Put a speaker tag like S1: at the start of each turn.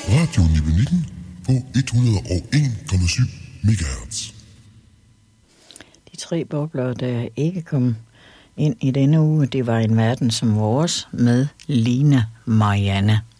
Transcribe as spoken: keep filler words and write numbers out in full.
S1: Radio Nibelnikken på et hundrede og en komma syv megahertz.
S2: De tre bobler, der ikke kom ind i denne uge, det var En Verden som Vores med Line Marianne.